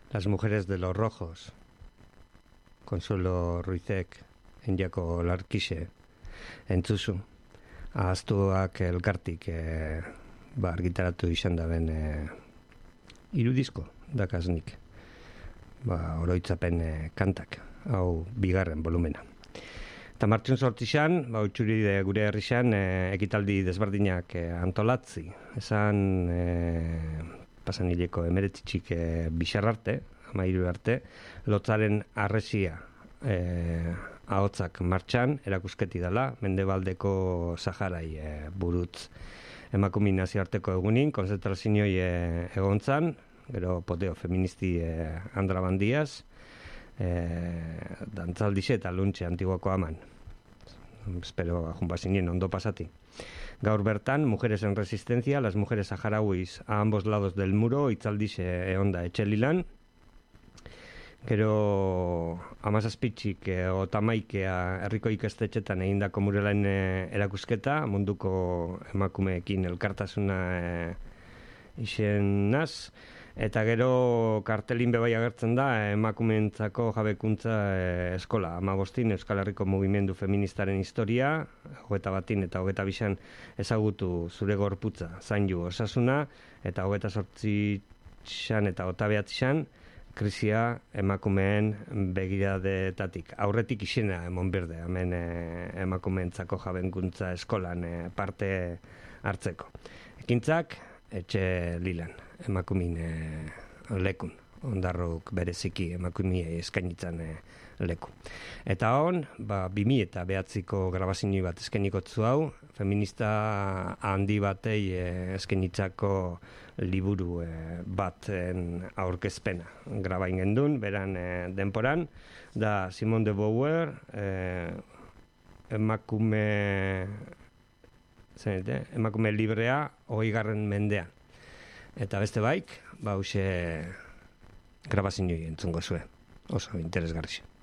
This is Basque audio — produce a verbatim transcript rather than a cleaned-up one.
Las mujeres de los rojos, Consuelo Ruizek, endiako larkixe, entzuzu, ahaztuak elkartik e, ba, argitaratu izan da ben e, irudizko dakaznik, ba, oroitzapen e, kantak, hau bigarren volumena. Eta martxun sortixan, ba, utxuri de gure herrixan, e, ekitaldi desberdinak e, antolatzi, esan e, pasan hileko emeretzitxik e, bisarrarte, amairu arte, lotzaren arresia e, ahotzak martxan, erakusketi dela, mendebaldeko Saharai e, burutz emakumin nazioarteko egunin, konzentrazioi e, egontzan, gero poteo feministi e, Andra Bandiaz, e, dantzaldixe eta luntxe antiguako aman. Espero junpazinien ondo pasati. Gaur bertan, Mujeres en Resistencia, las mujeres saharauis a ambos lados del muro, itzaldixe eonda etxelilan. Gero amazazpitxik e, otamaikea herriko ikastetxetan egindako murelain e, erakusketa, munduko emakumeekin elkartasuna e, izenaz, eta gero kartelin bebai agertzen da emakumeentzako jabekuntza e, eskola, amabostin Euskal Herriko mugimendu feministaren historia, hogeta batin eta hogeta bisan ezagutu zure gorputza, zaindu osasuna, eta hogeta sortzitxan eta otabeatzixan, krisia emakumeen begiradetatik. Aurretik izena emon berde, hemen e, emakumeentzako jabenkuntza eskolan e, parte hartzeko. Ekintzak, etxe lilan, emakumin e, lekun, ondarruk bereziki emakumiei eskainitzan e, leku. Eta hon, ba, bimi eta behatziko grabazini bat eskainikotzu hau, feminista handi batei e, eskainitzako liburu e, baten aurkezpena grabain gendun, beran e, denporan, da Simone de Beauvoir, e, emakume, zenete, emakume librea hogeigarren mendean. Eta beste baik, ba, hause grabazinoi entzungo zuen. Oso interesgarri.